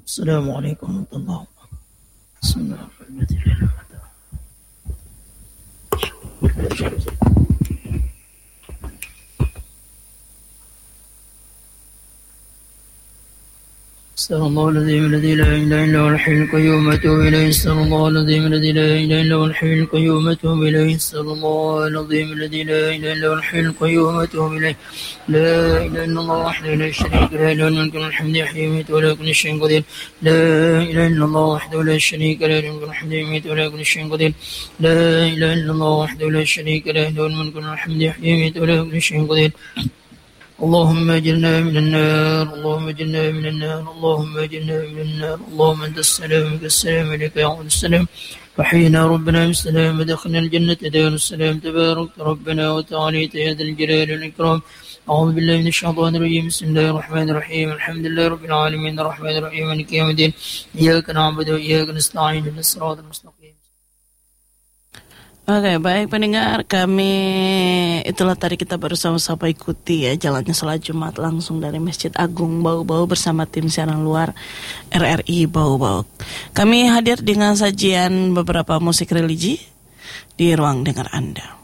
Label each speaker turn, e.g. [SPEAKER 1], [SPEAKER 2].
[SPEAKER 1] السلام عليكم ورحمة الله. بسم الله الرحمن الرحيم. استغفر الله العظيم الذي لا اله الا هو الحي القيوم واتوب اليه. استغفر الله العظيم الذي لا اله الا هو الحي القيوم واتوب اليه. استغفر الله العظيم الذي لا اله الا هو الحي القيوم واتوب اليه. لا اله الا الله وحده لا شريك له له الملك والحمد يحيي ويميت ولا كل شيء قدير. لا اله الا الله وحده لا شريك له له الملك والحمد يحيي ولا كل شيء قدير. لا اله الا الله وحده لا شريك له له الملك والحمد يحيي ويميت ولا كل شيء قدير. اللهم اجرنا من النار. اللهم اجرنا من النار. اللهم اجرنا من النار. اللهم انت السلام منك السلام عليك يا عبد السلام. وحينا ربنا بالسلام ودخلنا الجنة دار السلام. تبارك ربنا وتعالى يا ذا الجلال والإكرام. أعوذ بالله من الشيطان الرجيم. بسم الله الرحمن الرحيم. الحمد لله رب العالمين الرحمن الرحيم مالك يوم الدين. إياك نعبد وإياك نستعين اهدنا الصراط المستقيم.
[SPEAKER 2] Oke, baik pendengar, itulah tadi kita baru sama-sama ikuti ya jalannya salat Jumat langsung dari Masjid Agung Bau-Bau bersama tim siaran luar RRI Bau-Bau. Kami hadir dengan sajian beberapa musik religi di ruang dengar Anda.